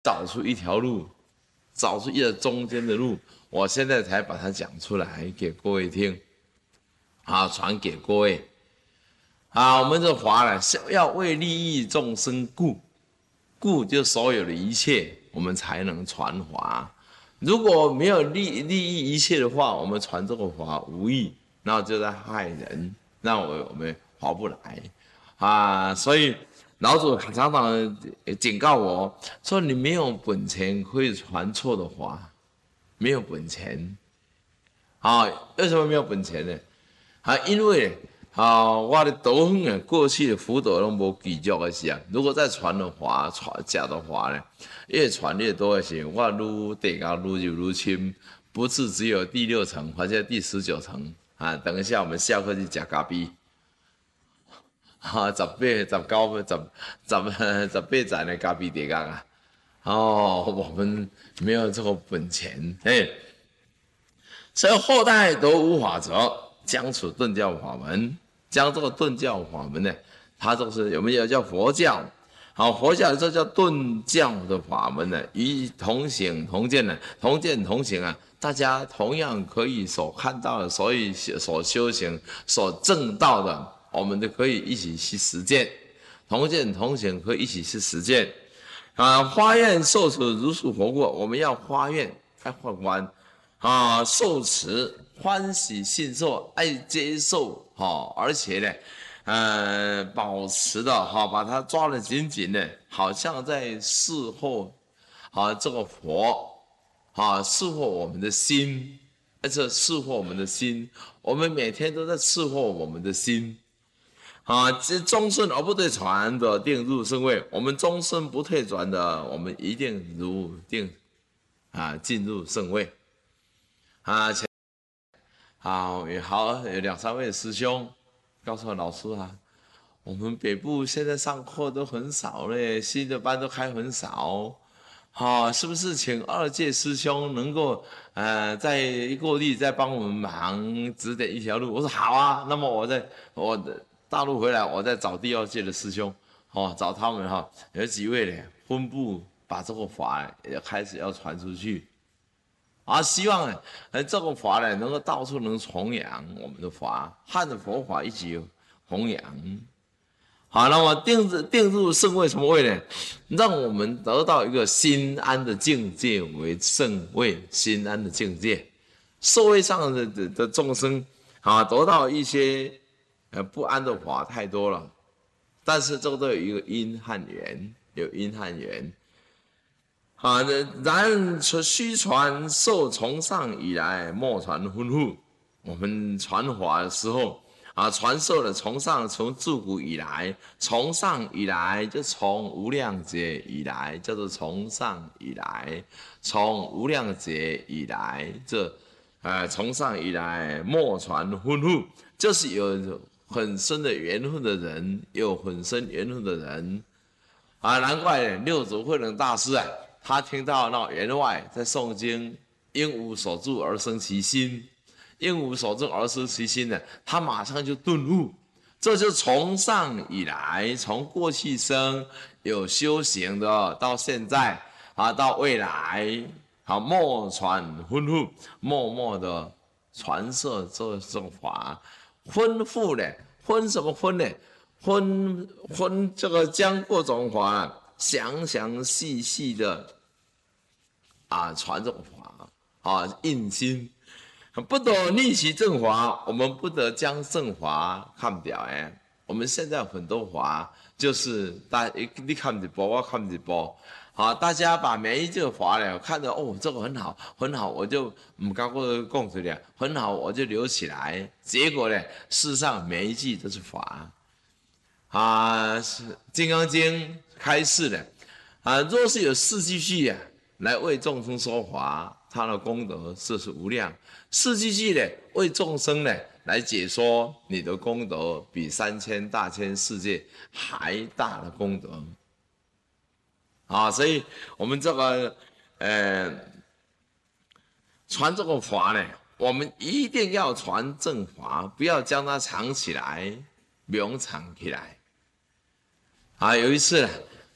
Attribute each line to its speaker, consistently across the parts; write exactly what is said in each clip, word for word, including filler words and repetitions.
Speaker 1: 找出一条路，找出一个中间的路，我现在才把它讲出来给各位听，啊，传给各位。啊，我们这法呢是要为利益众生故，故就所有的一切，我们才能传法。如果没有利利益一切的话，我们传这个法无益，那就在害人，那我我们划不来啊。所以老祖常常警告我说：“你没有本钱可以传错的法，没有本钱啊。为什么没有本钱呢？啊，因为啊，我的道行啊，过去的福德拢无记录的时啊，如果再传的话，传假的话呢，越传越多的时候，我愈地高愈入愈深，不是只有第六层，或者第十九层啊。等一下我们下课去吃咖啡，啊，十八、十九、十、十、十八层的咖啡地高啊。哦，我们没有这个本钱，哎，所以后代都无法则将此顿教法门。将这个顿教法门呢，它就是有没有叫佛教？好，佛教这叫顿教的法门呢，与同行同见呢，同见同行啊，大家同样可以所看到的，所以所修行、所证到的，我们都可以一起去实践。同见同行可以一起去实践啊！发愿受持如是佛过，我们要发愿，开发完啊，受持。欢喜信受，爱接受，哈，而且呢，呃，保持的哈，把它抓得紧紧的，好像在侍候，啊，这个佛，啊，侍候我们的心，而且侍候我们的心，我们每天都在侍候我们的心，啊，这终身而不退转的定入圣位，我们终身不退转的，我们一定如定，啊，进入圣位，啊。好，也好，有两三位师兄告诉我老师啊，我们北部现在上课都很少嘞，新的班都开很少，好、哦，是不是请二届师兄能够呃在各地再帮我们忙指点一条路？我说好啊，那么我在我大陆回来，我再找第二届的师兄，哦，找他们哈、哦，有几位呢，分部把这个法也开始要传出去。啊，希望呢，呃，这个法呢，能够到处能弘扬我们的法，汉的佛法一起弘扬。好，那么定入定入圣位什么位呢？让我们得到一个心安的境界为圣位，心安的境界。社会上的的的众生啊，得到一些呃不安的法太多了，但是这个都有一个因和缘，有因和缘。啊，然须传受从上以来，莫传吩咐。我们传法的时候，啊，传授了从上，从自古以来，从上以来就从无量劫以来，叫做从上以来，从无量劫以来，这，呃，从上以来莫传吩咐，就是有很深的缘分的人，有很深缘分的人，啊，难怪六祖慧能大师啊。他听到那员外在诵经，应无所住而生其心，应无所住而生其心呢，他马上就顿悟，这就从上以来，从过去生有修行的，到现在啊，到未来，啊，默传吩咐，默默的传授这种法，吩咐呢，吩什么吩呢？吩吩这个将各种法。详详细细的啊传这个法啊印心，不得逆其正法，我们不得将正法看掉哎。我们现在很多法就是大你看一波，我看一波，好，大家把每一句法呢看着哦，这个很好很好，我就唔刚过讲出来，很好我就留起来。结果呢，事实上每一句都是法啊，是《金刚经》。开示的啊，若是有四句句啊，来为众生说法，他的功德这是无量。四句句呢，为众生呢来解说，你的功德比三千大千世界还大的功德啊！所以我们这个呃传这个法呢，我们一定要传正法，不要将它藏起来，명藏起来啊！有一次呢。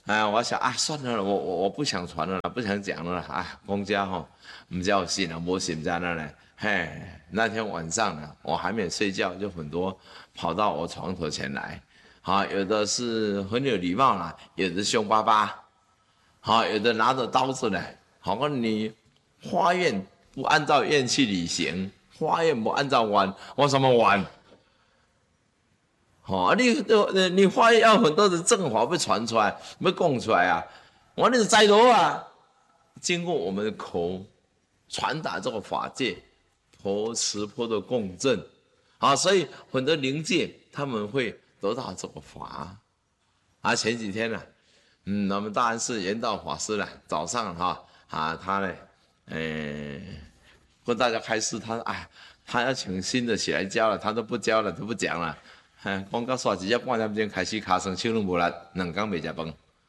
Speaker 1: 哎，我想啊，算了，我我我不想传了啦，不想讲了啦。啊，公家哈，唔叫我信了，我信在那呢。嘿，那天晚上呢，我还没睡觉，就很多跑到我床头前来。啊，有的是很有礼貌啦，有的凶巴巴，啊，有的拿着刀子呢。好，我你花愿不按照愿去履行，花愿不按照完，我什么完？哦，你你你花要很多的正法被传出来，被供出来啊！我那是灾多啊，经过我们的口传达这个法界，佛持佛的共振，啊，所以很多灵界他们会得到这个法。啊，前几天呢、啊，嗯，我们大安寺圆道法师呢，早上哈啊，他呢，呃，跟大家开示，他说哎，他要请新的起来教了，他都不教了，都不讲了。哎，讲到煞一只半点钟开始卡声，手都无力，两天没吃饭，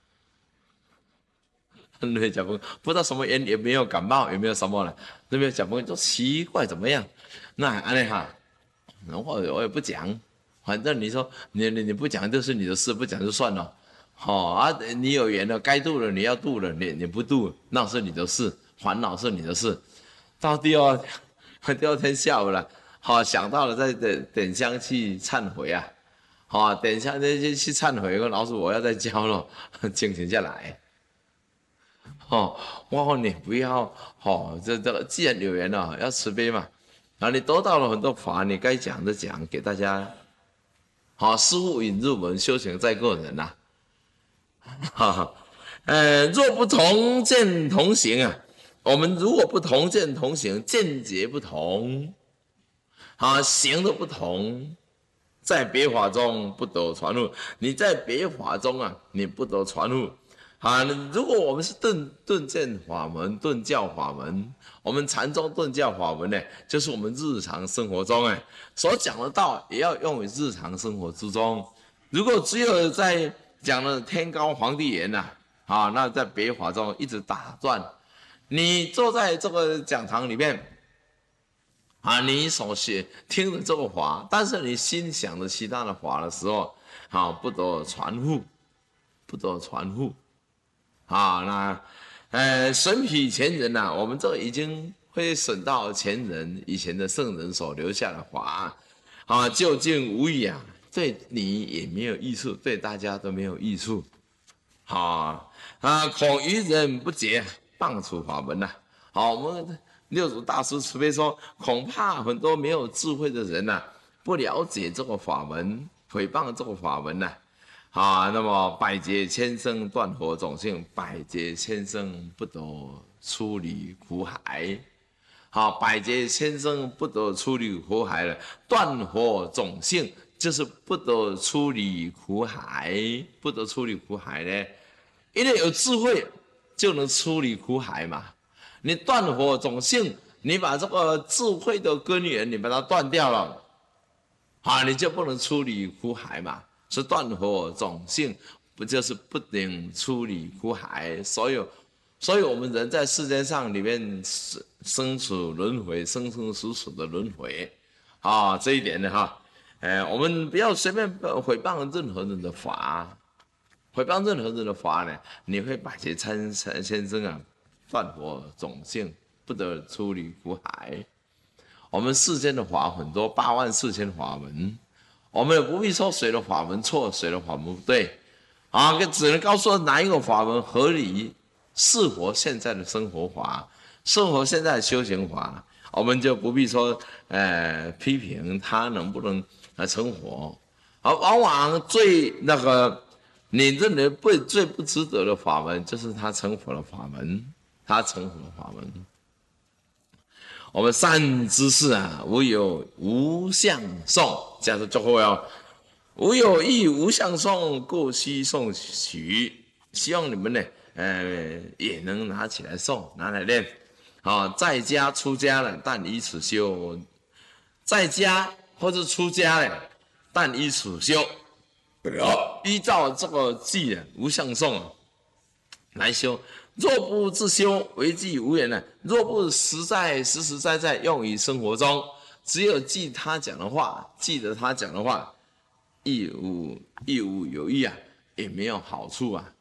Speaker 1: 没吃饭，不知道什么原因，也没有感冒，也没有什么了，都没有吃饭，就奇怪怎么样？那安尼哈，我我也不讲，反正你说你你你不讲就是你的事，不讲就算了。好、哦、啊，你有缘了，该度了你要度了，你你不度那是你的事，烦恼是你的事。到第二第二天下午了。好、哦，想到了再点点香去忏悔啊！好、哦，点香去去忏悔，老师我要再教了，静停下来。哦，我说你不要，哦，这这既然有缘了，要慈悲嘛。然后你得到了很多法，你该讲的讲给大家。好、哦，师父引入门，修行在个人呐、啊。哈哈，呃，若不同见同行啊，我们如果不同见同行，见解不同。啊，行的不同，在别法中不得传入。你在别法中啊，你不得传入。啊，如果我们是顿顿见法门、顿教法门，我们禅宗顿教法门呢，就是我们日常生活中哎所讲的道，也要用于日常生活之中。如果只有在讲了天高皇帝远呐，啊，那在别法中一直打转。你坐在这个讲堂里面。啊，你所学听的这个法，但是你心想的其他的法的时候，啊，不得传入，不得传入。啊，那，呃，审彼前人呐、啊，我们这已经会审到前人以前的圣人所留下的法，啊，究竟无益啊，对你也没有益处，对大家都没有益处。啊啊，恐愚人不解，谤除法门呐、啊。好，我们。六祖大师慈悲说：“恐怕很多没有智慧的人呐、啊，不了解这个法门，诽谤这个法门呐、啊，啊，那么百劫千生断火种性，百劫千生不得出离苦海。好、啊，百劫千生不得出离苦海了，断火种性就是不得出离苦海，不得出离苦海呢，因为有智慧就能出离苦海嘛。”你断火种性，你把这个智慧的根源，你把它断掉了，啊，你就不能出离苦海嘛。是断火种性，不就是不能出离苦海？所有，所以我们人在世间上里面生死轮回，生生死死的轮回，啊，这一点呢，哈，哎，我们不要随便诽谤任何人的法，诽谤任何人的法呢，你会百劫千千生啊。断火种性，不得出离苦海。我们世间的法很多，八万四千法门，我们也不必说谁的法门错，谁的法门不对，啊，只能告诉哪一个法门合理，适合现在的生活法，适合现在的修行法，我们就不必说，呃，批评他能不能来成佛。而往往最那个你认为不最不值得的法门，就是他成佛的法门。他成佛的法门，我们善知识啊，无有无相颂，这样子就会哦。无有意无相颂，故悉诵取。希望你们呢，呃，也能拿起来诵，拿来练。啊，在家出家了，但以此修；在家或者出家了，但以此修。依照这个记啊，无相颂来修。若不自修，为记无缘呢？若不实在实实在在用于生活中，只有记他讲的话，记得他讲的话，亦无亦无有益啊，也没有好处啊。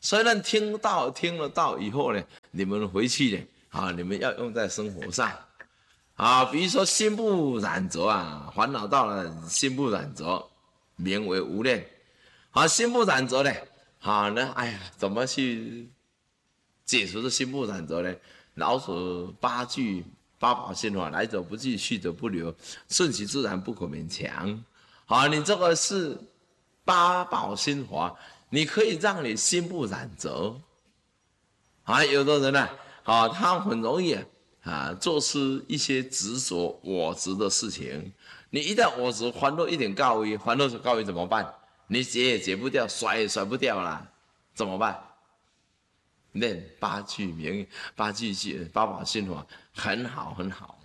Speaker 1: 虽然听到听了到以后呢，你们回去呢，啊，你们要用在生活上，啊，比如说心不染浊啊，烦恼到了心不染浊，名为无念。啊，心不染浊呢，啊，那哎呀，怎么去解除这心不染浊呢？老子八句八宝心法，来者不拒，去者不留，顺其自然，不可勉强。啊，你这个是八宝心法，你可以让你心不染浊。啊，有的人呢，啊，他很容易啊，做出一些执着我执的事情。你一旦我执，烦恼一点高于，烦恼是高于怎么办？你解也解不掉，甩也甩不掉啦，怎么办？念八句名，八句句八宝心法，很好很好。